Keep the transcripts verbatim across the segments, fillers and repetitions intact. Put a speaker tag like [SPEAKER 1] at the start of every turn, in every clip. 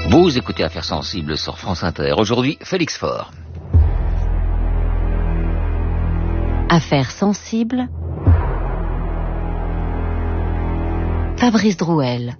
[SPEAKER 1] Vous écoutez Affaires sensibles sur France Inter. Aujourd'hui, Félix Faure.
[SPEAKER 2] Affaires sensibles. Fabrice Drouel.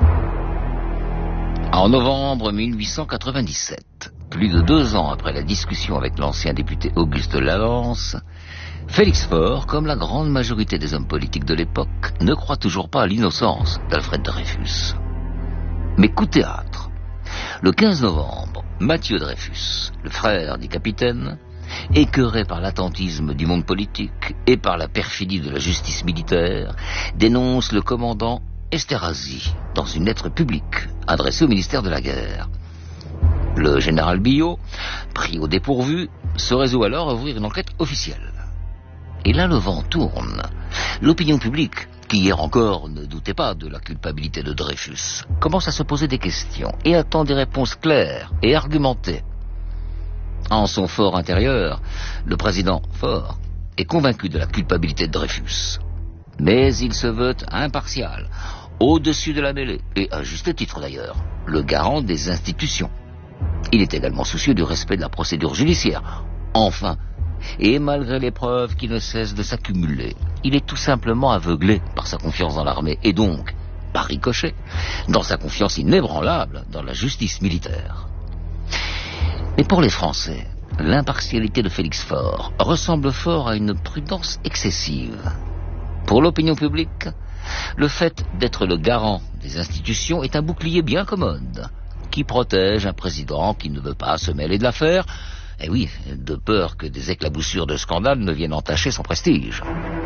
[SPEAKER 1] En novembre mille huit cent quatre-vingt-dix-sept, plus de deux ans après la discussion avec l'ancien député Auguste Lavance, Félix Faure, comme la grande majorité des hommes politiques de l'époque, ne croit toujours pas à l'innocence d'Alfred Dreyfus. Mais coup de théâtre. Le quinze novembre, Mathieu Dreyfus, le frère du capitaine, écœuré par l'attentisme du monde politique et par la perfidie de la justice militaire, dénonce le commandant Esterhazy dans une lettre publique adressée au ministère de la Guerre. Le général Billot, pris au dépourvu, se résout alors à ouvrir une enquête officielle. Et là, le vent tourne. L'opinion publique, qui hier encore ne doutait pas de la culpabilité de Dreyfus, commence à se poser des questions et attend des réponses claires et argumentées. En son fort intérieur, le président Faure est convaincu de la culpabilité de Dreyfus. Mais il se veut impartial, au-dessus de la mêlée, et à juste titre d'ailleurs, le garant des institutions. Il est également soucieux du respect de la procédure judiciaire. Enfin, et malgré les preuves qui ne cessent de s'accumuler, il est tout simplement aveuglé par sa confiance dans l'armée, et donc, par ricochet, dans sa confiance inébranlable dans la justice militaire. Mais pour les Français, l'impartialité de Félix Faure ressemble fort à une prudence excessive. Pour l'opinion publique, le fait d'être le garant des institutions est un bouclier bien commode, qui protège un président qui ne veut pas se mêler de l'affaire, et oui, de peur que des éclaboussures de scandale ne viennent entacher son prestige.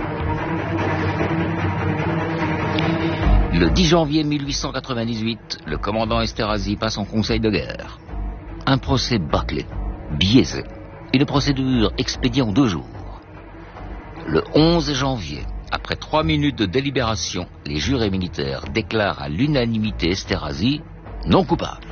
[SPEAKER 1] Le dix janvier mille huit cent quatre-vingt-dix-huit, le commandant Esterhazy passe en conseil de guerre. Un procès bâclé, biaisé, une procédure expédiée en deux jours. Le onze janvier, après trois minutes de délibération, les jurés militaires déclarent à l'unanimité Esterhazy non coupable.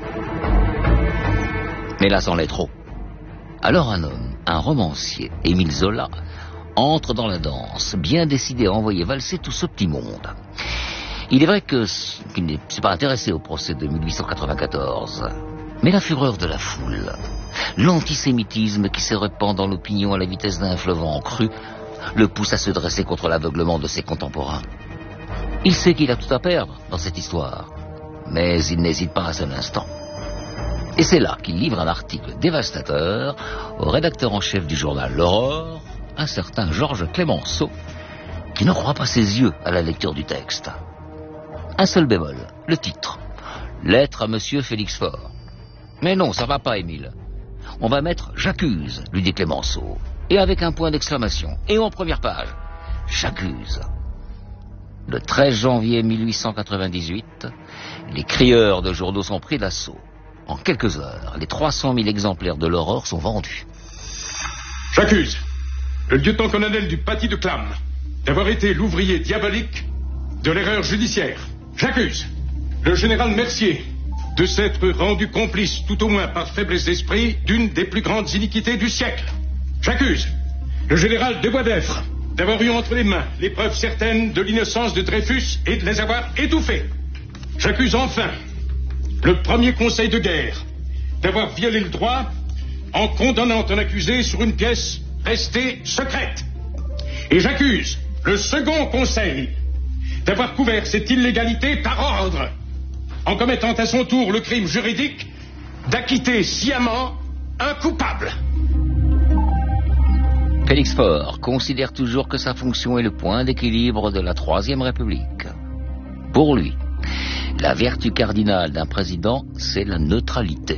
[SPEAKER 1] Mais là, c'en est trop. Alors un homme, un romancier, Émile Zola, entre dans la danse, bien décidé à envoyer valser tout ce petit monde. Il est vrai que, qu'il ne s'est pas intéressé au procès de mille huit cent quatre-vingt-quatorze, mais la fureur de la foule, l'antisémitisme qui se répand dans l'opinion à la vitesse d'un fleuve en crue, le pousse à se dresser contre l'aveuglement de ses contemporains. Il sait qu'il a tout à perdre dans cette histoire, mais il n'hésite pas un seul instant. Et c'est là qu'il livre un article dévastateur au rédacteur en chef du journal L'Aurore, un certain Georges Clemenceau, qui ne croit pas ses yeux à la lecture du texte. Un seul bémol, le titre. Lettre à monsieur Félix Faure. Mais non, ça va pas, Émile. On va mettre « J'accuse », lui dit Clemenceau, et avec un point d'exclamation, et en première page, « J'accuse ». Le treize janvier mille huit cent quatre-vingt-dix-huit, les crieurs de journaux sont pris d'assaut. En quelques heures, les trois cent mille exemplaires de l'Aurore sont vendus.
[SPEAKER 3] J'accuse le lieutenant-colonel du Paty de Clam d'avoir été l'ouvrier diabolique de l'erreur judiciaire. J'accuse le général Mercier de s'être rendu complice, tout au moins par faiblesse d'esprit, d'une des plus grandes iniquités du siècle. J'accuse le général de Boisdeffre d'avoir eu entre les mains les preuves certaines de l'innocence de Dreyfus et de les avoir étouffées. J'accuse enfin le premier conseil de guerre d'avoir violé le droit en condamnant un accusé sur une pièce restée secrète. Et j'accuse le second conseil d'avoir couvert cette illégalité par ordre, en commettant à son tour le crime juridique d'acquitter sciemment un coupable.
[SPEAKER 1] Félix Faure considère toujours que sa fonction est le point d'équilibre de la Troisième République. Pour lui, la vertu cardinale d'un président, c'est la neutralité.